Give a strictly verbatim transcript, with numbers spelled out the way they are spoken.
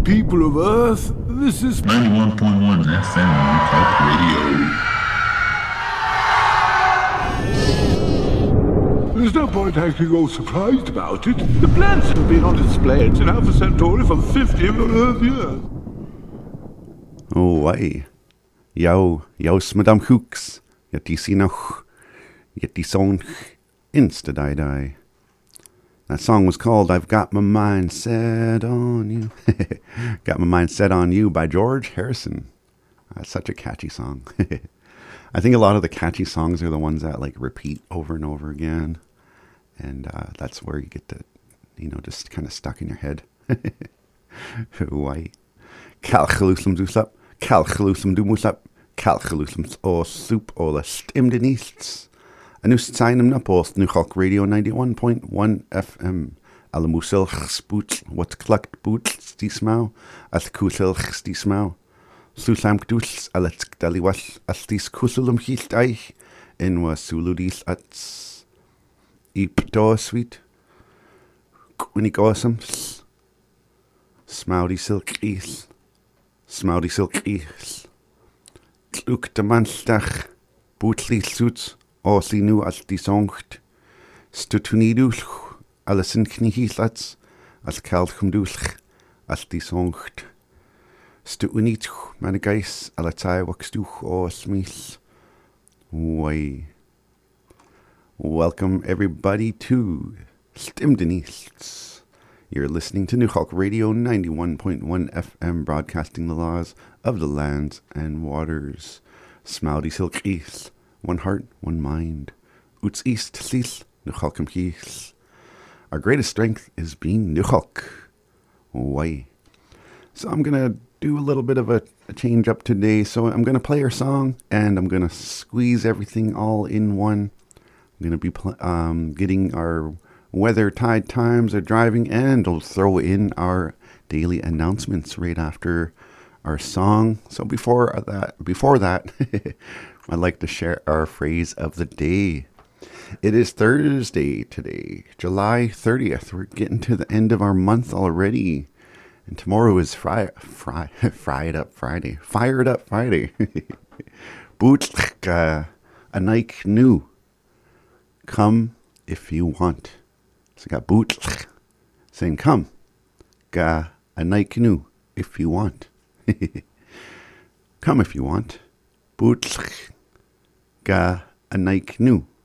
people of Earth. This is ninety-one point one F M Talk Radio. There's no point acting all surprised about it. The plants have been on display in Alpha Centauri for fifty Earth years. Oh, why? Jou, jou's Madame Hooks. Yet die sie noch. Yet die song insta die die. That song was called I've Got My Mind Set on You. Got My Mind Set on You by George Harrison. That's such a catchy song. I think a lot of the catchy songs are the ones that like repeat over and over again. And uh, that's where you get the, you know, just kind of stuck in your head. Why? Calchalusum dusap, calchalusum dumusap, calchalusum o soup o la stimde nichts. En nu zijn hem na post, nu Hulk Radio ninety-one point one F M. Alle moeselchs boet, wat klakt boet, stiesmau, as kuselchs stiesmau. Susam kdus, alet daliwas, as dies kuselum hielt eich, en was suludis ats. Iep dooswiet, kwinig awesome, smoudy silk ees, smoudy silk ees. Kluk de manstach, boetli suits. Osli nu als die zongt, stutuniduch, alles in knihislats, als kalchumduch, als die zongt. Stuunituch, meine geis, alle zei waxduch osmis. Way. Welcome everybody to Stimdenist. You're listening to New Hulk Radio ninety-one point one F M, broadcasting the laws of the lands and waters. Smoudy silk east. One heart, one mind. Uts east, sis, nuchalkum his. Our greatest strength is being nuchalk. Why? So I'm gonna do a little bit of a, a change up today. So I'm gonna play our song, and I'm gonna squeeze everything all in one. I'm gonna be pl- um, getting our weather, tide times, our driving, and I'll throw in our daily announcements right after our song. So before that, before that. I'd like to share our phrase of the day. It is Thursday today, July thirtieth. We're getting to the end of our month already. And tomorrow is fry, fry, fried up Friday. Fired up Friday. Bootska, a Nike new. Come if you want. So I got boot saying come. Ga, a Nike new if you want. Come if you want. Boot. Ga a Nike new